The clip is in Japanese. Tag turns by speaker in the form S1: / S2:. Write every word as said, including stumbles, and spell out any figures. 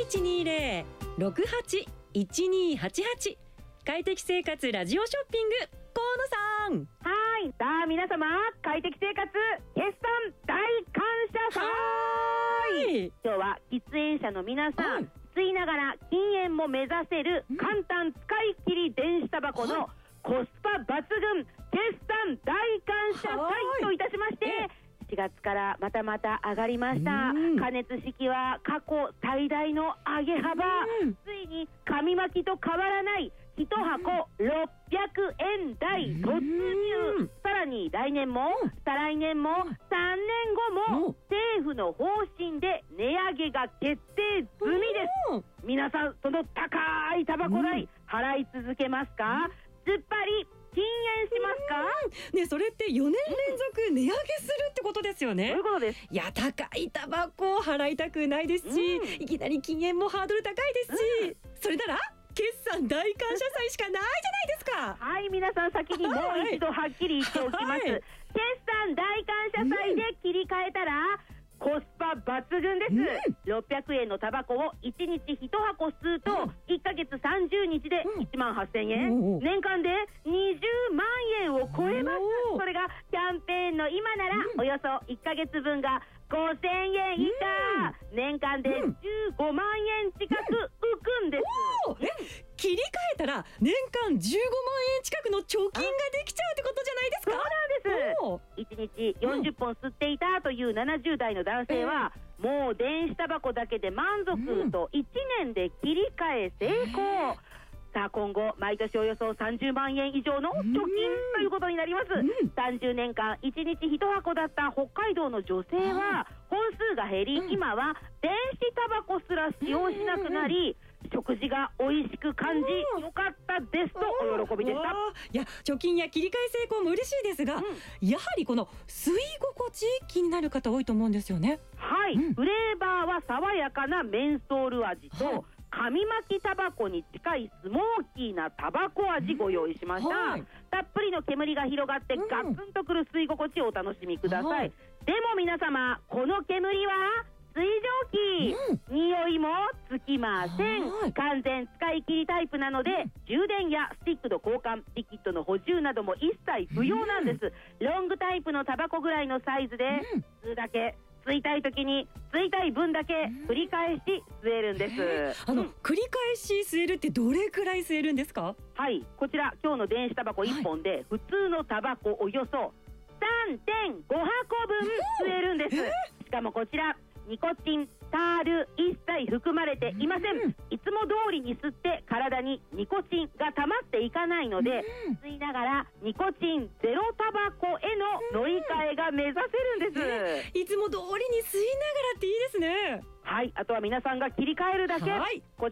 S1: ちにゼロ ろくはち いちにはちはち。快適生活ラジオショッピング、河野さん。
S2: はい。さあ皆様、快適生活決算大感謝祭。今日は喫煙者の皆さん、はい、吸いながら禁煙も目指せる簡単使い切り電子タバコのコスパ抜群決算大感謝祭といたしまして、しがつからまたまた上がりました。加熱式は過去最大の上げ幅。ついに紙巻きと変わらないいちはころっぴゃくえん台突入。さらに来年も再来年もさんねんごも政府の方針で値上げが決定済みです。皆さん、その高いタバコ代払い続けますか？つっぱり禁煙しますか？
S1: ね、それってよねん連続値上げするってことですよね。
S2: そういうことです。
S1: いや、高いタバコを払いたくないですし、うん、いきなり禁煙もハードル高いですし、うん、それなら決算大感謝祭しかないじゃないですか。
S2: はい、皆さん先にもう一度はっきり言っておきます、はい、決算大感謝祭で切り替えたら、うん、コスパ抜群です、うん、ろっぴゃくえんのタバコをいちにちいちはこ吸うと、うん、いっかげつさんじゅうにちでいちまんはっせんえん、うん、年間でにじゅうまんえんを超えます。それがキャンペーンの今なら、うん、およそいっかげつぶんがごせんえん以下、うん、年間でじゅうごまんえん近く浮くんです、
S1: うん、え切り替えたら年間じゅうごまんえん近くの貯金ができちゃうってことじゃないですか。
S2: そうなんです。いちにちよんじゅっぽん吸っていたというななじゅうだいの男性は、うん、もう電子タバコだけで満足といちねんで切り替え成功、うん、さあ今後毎年およそさんじゅうまんえん以上の貯金ということになります、うん、さんじゅうねんかんいちにちいちはこだった北海道の女性は本数が減り、うん、今は電子タバコすら使用しなくなり、食事が美味しく感じ、よかったですとお喜びでした。
S1: いや、貯金や切り替え成功も嬉しいですが、うん、やはりこの吸い心地気になる方多いと思うんですよね。
S2: はい、うん、フレーバーは爽やかなメンソール味と、はい、紙巻きタバコに近いスモーキーなタバコ味ご用意しました、うんはい、たっぷりの煙が広がってガツンとくる吸い心地をお楽しみください、はい、でも皆様、この煙は水蒸気、うん、匂いもつきません。完全使い切りタイプなので、うん、充電やスティックの交換、リキッドの補充なども一切不要なんです、うん、ロングタイプのタバコぐらいのサイズで、うん、吸うだけ吸いたい時に吸いたい分だけ繰り返し吸えるんです、
S1: あの、うん、繰り返し吸えるってどれくらい吸えるんですか？
S2: はい、こちら今日の電子タバコいっぽんで、はい、普通のタバコおよそ さんてんごはこぶん吸えるんです、しかもこちらニコチン、タール一切含まれていません、うん、いつも通りに吸って体にニコチンが溜まっていかないので、うん、吸いながらニコチンゼロタバコへの乗り換えが目指せるんです、
S1: うん、いつも通りに吸いながらっていいですね。
S2: はい、あとは皆さんが切り替えるだけ、はい、こ